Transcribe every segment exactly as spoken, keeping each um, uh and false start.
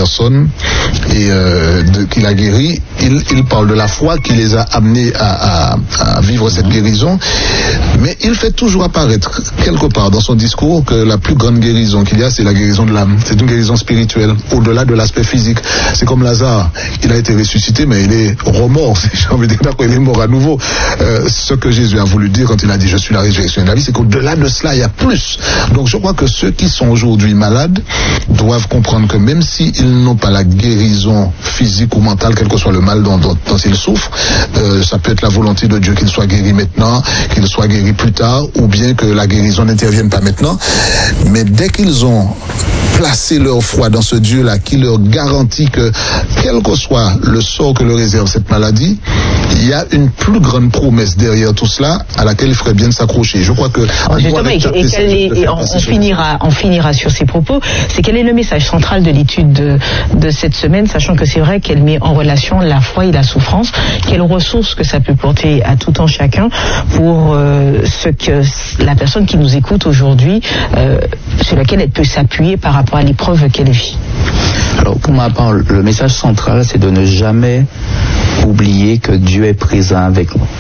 personnes et euh, de, qu'il a guéri. Il, il parle de la foi qui les a amenés à, à, à vivre cette guérison, mais il fait toujours apparaître quelque part dans son discours que la plus grande guérison qu'il y a, c'est la guérison de l'âme. C'est une guérison spirituelle, au-delà de l'aspect physique. C'est comme Lazare, il a été ressuscité, mais il est remort, j'ai envie de dire, il est mort à nouveau. Euh, ce que Jésus a voulu dire quand il a dit « je suis la résurrection et la vie », c'est qu'au-delà de cela, il y a plus. Donc je crois que ceux qui sont aujourd'hui malades doivent comprendre que même s'ils n'ont pas la guérison physique ou mentale, quel que soit le mal dont, dont, dont ils souffrent, euh, ça peut être la volonté de Dieu qu'ils soient guéris maintenant, qu'ils soient guéris plus tard, ou bien que la guérison n'intervienne pas maintenant. Mais dès qu'ils ont placé leur foi dans ce Dieu-là, qui leur garantit que, quel que soit le sort que leur réserve cette maladie, il y a une plus grande promesse derrière tout cela à laquelle il ferait bien de s'accrocher. Je crois que... Oh, justement, et, et, est, et on, on, finira, on finira sur ces propos. C'est quel est le message central de l'étude de, de cette semaine, sachant que c'est vrai qu'elle met en relation la foi et la souffrance. Quelles ressources que ça peut porter à tout un chacun pour euh, ce que la personne qui nous écoute aujourd'hui, euh, sur laquelle elle peut s'appuyer par rapport à l'épreuve qu'elle vit. Alors pour ma part, le message central, c'est de ne jamais oublier que Dieu est présent avec nous.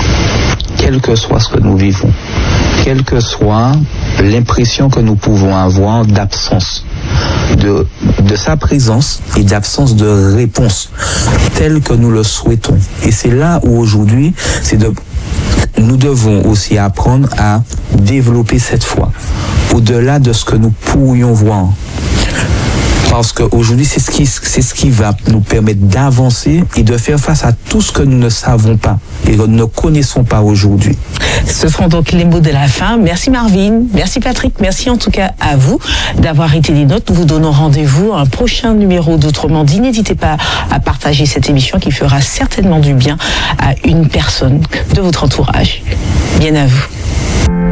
Quel que soit ce que nous vivons, quelle que soit l'impression que nous pouvons avoir d'absence de, de sa présence et d'absence de réponse telle que nous le souhaitons. Et c'est là où aujourd'hui, c'est de, nous devons aussi apprendre à développer cette foi au-delà de ce que nous pourrions voir. Parce qu'aujourd'hui, c'est ce qui, c'est ce qui va nous permettre d'avancer et de faire face à tout ce que nous ne savons pas et que nous ne connaissons pas aujourd'hui. Ce seront donc les mots de la fin. Merci Marvin, merci Patrick, merci en tout cas à vous d'avoir été des nôtres. Nous vous donnons rendez-vous à un prochain numéro d'Autrement dit. N'hésitez pas à partager cette émission qui fera certainement du bien à une personne de votre entourage. Bien à vous.